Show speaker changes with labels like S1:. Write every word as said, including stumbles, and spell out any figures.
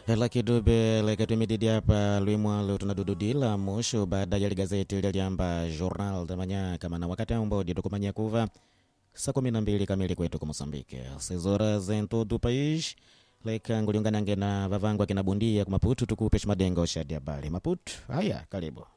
S1: Laki dube leke tumididi hapa luimwa leo tunadududila mwisho baada ya gazeti liliamba Journal tamanya kama na wakati ambao ditukumanya kuva saa kumi na mbili kamili kwetu kwa Mozambique. Sezora zento du país leka nguliungana ngena vavangwa kina bundia kwa Maputo tukupe madengo shadi habari. Maputo haya karibu.